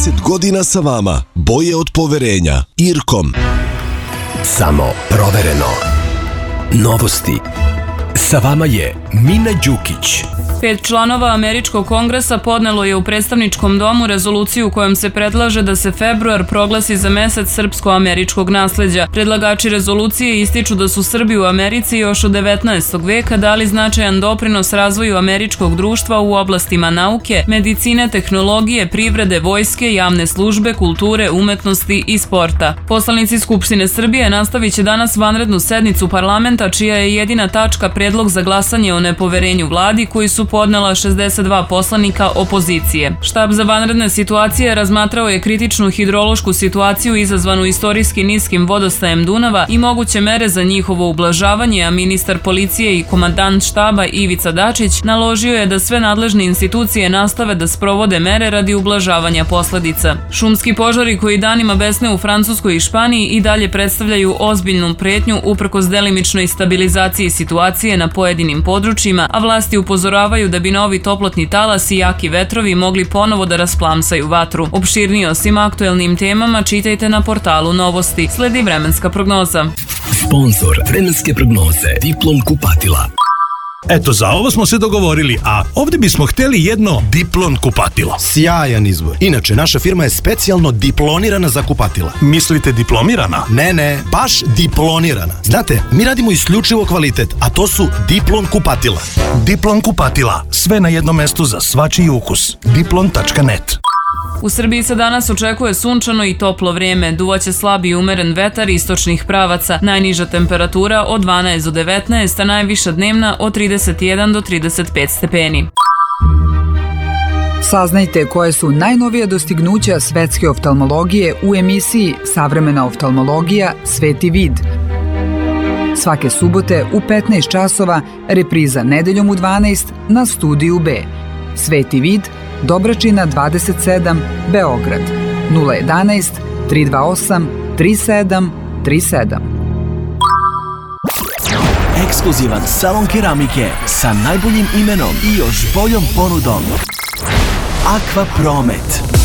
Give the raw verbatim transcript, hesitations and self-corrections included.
trideset godina sa vama. Boje od poverenja. Irkom. Samo provereno. Novosti. Sa vama je Mina Đukić. Pet članova Američkog kongresa podnelo je u predstavničkom domu rezoluciju kojom se predlaže da se februar proglasi za mesec srpsko-američkog nasleđa. Predlagači rezolucije ističu da su Srbi u Americi još od devetnaestog veka dali značajan doprinos razvoju američkog društva u oblastima nauke, medicine, tehnologije, privrede, vojske, javne službe, kulture, umetnosti i sporta. Poslanici Skupštine Srbije nastavit će danas vanrednu sednicu parlamenta, čija je jedina tačka predlog za glasanje o nepoverenju vladi, koji su podnela šezdeset dva poslanika opozicije. Štab za vanredne situacije razmatrao je kritičnu hidrološku situaciju izazvanu istorijski niskim vodostajem Dunava i moguće mere za njihovo ublažavanje, a ministar policije i komandant štaba Ivica Dačić naložio je da sve nadležne institucije nastave da sprovode mere radi ublažavanja posledica. Šumski požari koji danima besne u Francuskoj i Španiji i dalje predstavljaju ozbiljnu pretnju uprkos delimičnoj stabilizaciji situacije na pojedinim područjima, a vlasti upozoravaju da bi novi toplotni talas i jaki vetrovi mogli ponovo da rasplamsaju vatru. Opširnije o svim aktuelnim temama čitajte na portalu Novosti. Sledi vremenska prognoza. Sponzor vremenske prognoze Diplom kupatila. Eto, za ovo smo se dogovorili, a ovdje bismo hteli jedno Diplon kupatilo. Sjajan izbor. Inače, naša firma je specijalno diplonirana za kupatila. Mislite diplomirana? Ne, ne, baš diplonirana. Znate, mi radimo isključivo kvalitet, a to su Diplon kupatila. Diplon kupatila. Sve na jednom mestu za svačiji ukus. diplon tačka net. U Srbiji se danas očekuje sunčano i toplo vrijeme, duvaće slab i umeren vetar istočnih pravaca, najniža temperatura od dvanaest do devetnaest, a najviša dnevna od trideset jedan do trideset pet stepeni. Saznajte koje su najnovija dostignuća svetske oftalmologije u emisiji Savremena oftalmologija Sveti vid. Svake subote u petnaest časova, repriza nedeljom u dvanaest na Studiju B. Sveti vid, Dobračina dvadeset sedam, Beograd, nula jedanaest, tri dva osam, tri sedam tri sedam. Ekskluzivan salon keramike sa najboljim imenom i još boljom ponudom. Aqua Promet.